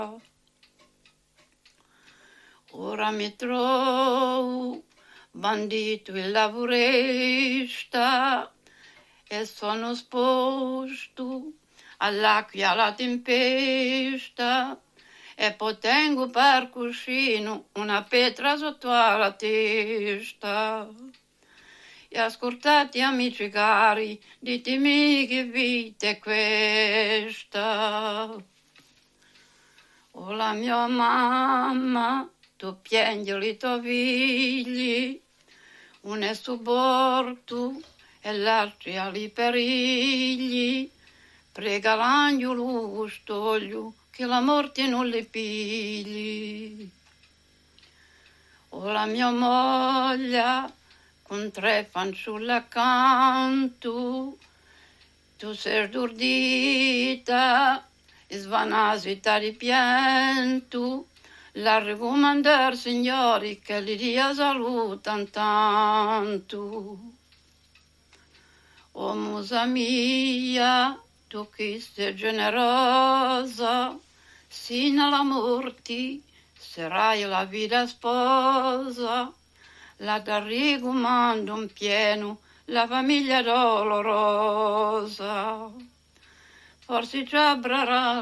Ora mi trovo bandito il lavorista e sono sposto all'acqua alla tempesta e poi tengo per cuscino una pietra sotto la testa. E ascoltate amici cari, ditemi che vita è questa. O la mia mamma, tu piangi i tuoi figli, uno è suborto e l'altro ha i perigli. Prega l'angelo custodio che la morte non le pigli. O la mia moglie, con 3 fanciulle accanto, tu sei stordita e svanasita di pianto. La raccomandare, signori, che li dia salutan tanto. O musa mia, tu che sei generosa, sino alla morte sarai la vita sposa. La garrigo mando in pieno la famiglia dolorosa. Forse ci avrà